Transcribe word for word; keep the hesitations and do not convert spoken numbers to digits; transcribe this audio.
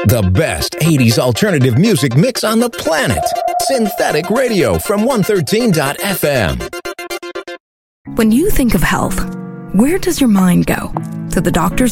The best eighties alternative music mix on the planet. Synthetic Radio from one thirteen dot f m. When you think of health, where does your mind go? To the doctor's